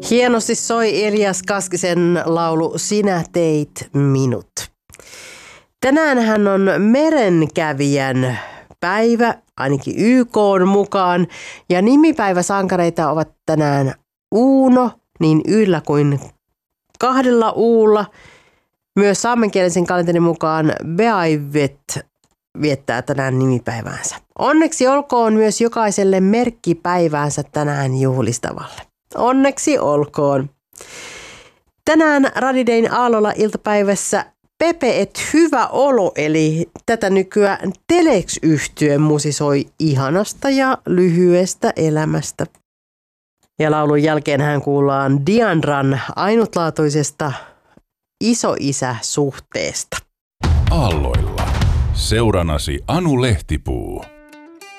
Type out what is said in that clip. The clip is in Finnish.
Hienosti soi Elias Kaskisen laulu Sinä teit minut. Tänäänhän on merenkävijän päivä, ainakin YK:n mukaan, ja nimipäiväsankareita ovat tänään Uuno, niin yllä kuin 2 uulla. Myös saamenkielisen kalenterin mukaan Beaivet viettää tänään nimipäiväänsä. Onneksi olkoon myös jokaiselle merkkipäiväänsä tänään juhlistavalle. Onneksi olkoon. Tänään Radidein aallolla iltapäivässä Pepe et hyvä olo, eli tätä nykyään Telex-yhtye musisoi ihanasta ja lyhyestä elämästä. Ja laulun jälkeen hän kuullaan Diandran ainutlaatuisesta isoisä-suhteesta. Aalloilla. Seuranasi Anu Lehtipuu.